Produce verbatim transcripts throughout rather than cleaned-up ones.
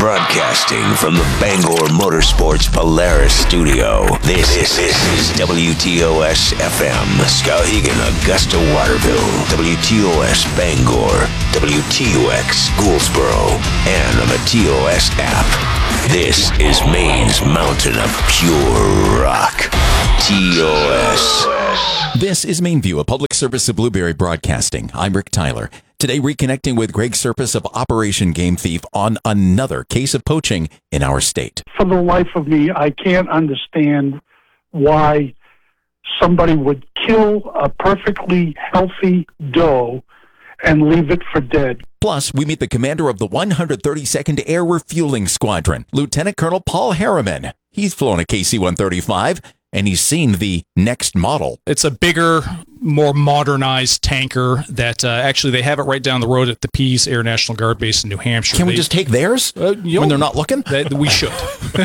Broadcasting from the Bangor Motorsports Polaris studio, this, this, this is W T O S F M, Skowhegan, Augusta, Waterville, W T O S Bangor, W T U X Gouldsboro, and on the T O S app. This is Maine's mountain of pure rock. T O S. This is Main View, a public service of Blueberry Broadcasting. I'm Rick Tyler. Today, reconnecting with Greg Serpis of Operation Game Thief on another case of poaching in our state. For the life of me, I can't understand why somebody would kill a perfectly healthy doe and leave it for dead. Plus, we meet the commander of the one hundred thirty-second Air Refueling Squadron, Lieutenant Colonel Paul Harriman. He's flown a K C one thirty-five, and he's seen the next model. It's a bigger, more modernized tanker that uh, actually they have it right down the road at the Pease Air National Guard Base in New Hampshire. Can we they, just take theirs uh, you know, when they're not looking? That, we should.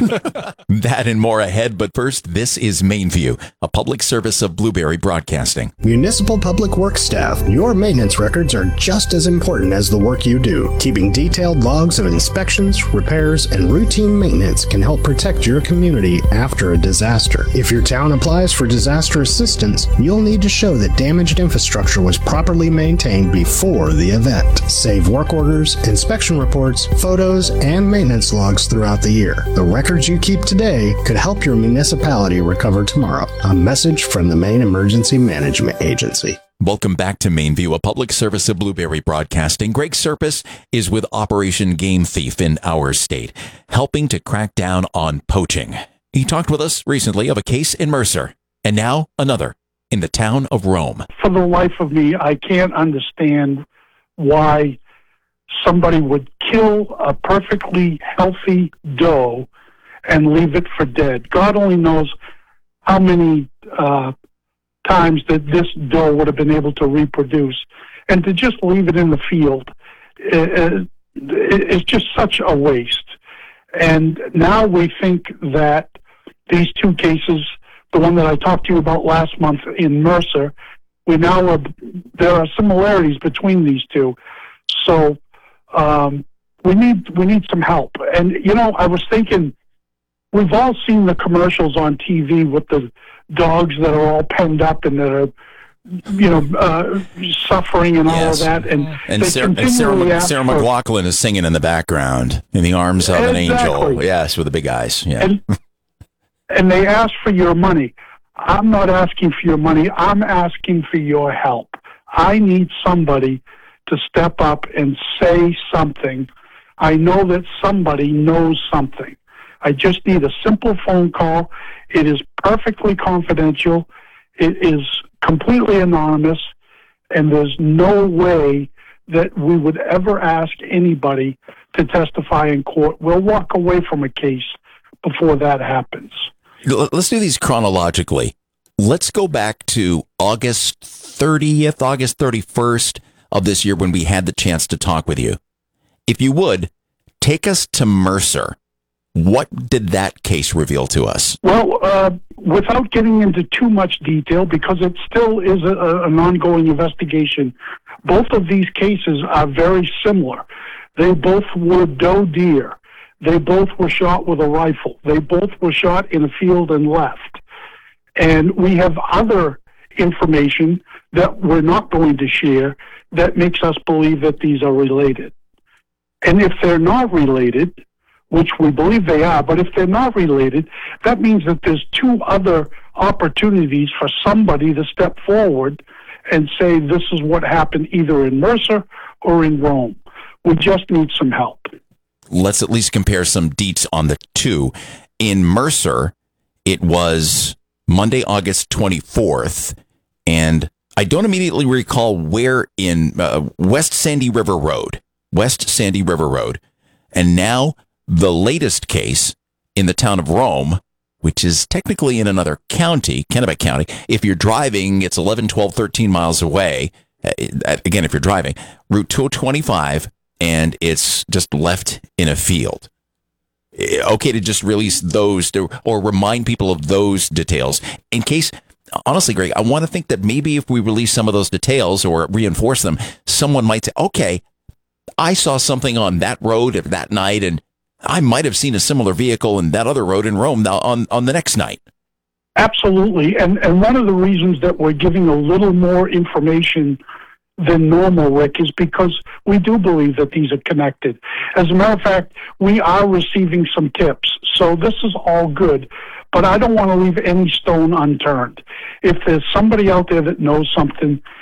That and more ahead, but first, this is Main View, a public service of Blueberry Broadcasting. Municipal Public Works staff, your maintenance records are just as important as the work you do. Keeping detailed logs of inspections, repairs, and routine maintenance can help protect your community after a disaster. If your town applies for disaster assistance, you'll need to show that damaged infrastructure was properly maintained before the event. Save work orders, inspection reports, photos, and maintenance logs throughout the year. The records you keep today could help your municipality recover tomorrow. A message from the Maine Emergency Management Agency. Welcome back to Main View, a public service of Blueberry Broadcasting. Greg Serpis is with Operation Game Thief in our state, helping to crack down on poaching. He talked with us recently of a case in Mercer, and now another in the town of Rome. For the life of me, I can't understand why somebody would kill a perfectly healthy doe and leave it for dead. God only knows how many uh, times that this doe would have been able to reproduce. And to just leave it in the field, it, it's just such a waste. And now we think that these two cases, the one that I talked to you about last month in Mercer, we now are, there are similarities between these two. So um, we need we need some help. And, you know, I was thinking, we've all seen the commercials on T V with the dogs that are all penned up and that are, you know, uh, suffering and all Yes. of that. And, And, they Sarah, and continually Sarah, ask Sarah for- McLaughlin is singing in the background, in the arms of an angel. Exactly. Yes, with the big eyes. Yeah. And, and they ask for your money. I'm not asking for your money. I'm asking for your help. I need somebody to step up and say something. I know that somebody knows something. I just need a simple phone call. It is perfectly confidential. It is completely anonymous. And there's no way that we would ever ask anybody to testify in court. We'll walk away from a case before that happens. L- Let's do these chronologically. Let's go back to August thirtieth, August thirty-first of this year when we had the chance to talk with you. If you would, take us to Mercer. What did that case reveal to us? Well, uh, without getting into too much detail, because it still is a, a, an ongoing investigation, both of these cases are very similar. They both were doe deer. They both were shot with a rifle. They both were shot in a field and left. And we have other information that we're not going to share that makes us believe that these are related. And if they're not related, which we believe they are, but if they're not related, that means that there's two other opportunities for somebody to step forward and say this is what happened either in Mercer or in Rome. We just need some help. Let's at least compare some deets on the two. In Mercer, it was Monday, August twenty-fourth, and I don't immediately recall where in uh, West Sandy River Road, West Sandy River Road. And now the latest case in the town of Rome, which is technically in another county, Kennebec County. If you're driving, it's eleven, twelve, thirteen miles away. Uh, again, if you're driving, Route two twenty-five, and it's just left in a field. Okay to just release those to, or remind people of those details in case, honestly, Greg, I want to think that maybe if we release some of those details or reinforce them, someone might say, okay, I saw something on that road at that night, and I might have seen a similar vehicle in that other road in Rome now on, on the next night. Absolutely. And, and one of the reasons that we're giving a little more information than normal, Rick, is because we do believe that these are connected. As a matter of fact, we are receiving some tips. So this is all good. But I don't want to leave any stone unturned. If there's somebody out there that knows something,